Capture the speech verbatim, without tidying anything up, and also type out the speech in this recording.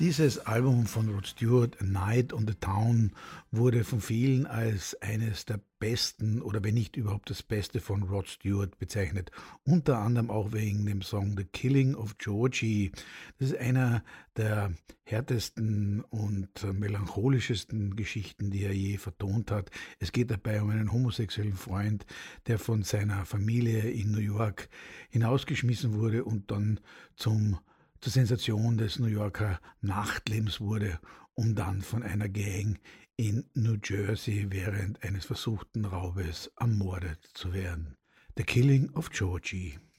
Dieses Album von Rod Stewart, A Night on the Town, wurde von vielen als eines der besten oder wenn nicht überhaupt das Beste von Rod Stewart bezeichnet. Unter anderem auch wegen dem Song The Killing of Georgie. Das ist einer der härtesten und melancholischesten Geschichten, die er je vertont hat. Es geht dabei um einen homosexuellen Freund, der von seiner Familie in New York hinausgeschmissen wurde und dann zum zur Sensation des New Yorker Nachtlebens wurde, um dann von einer Gang in New Jersey während eines versuchten Raubes ermordet zu werden. The Killing of Georgie.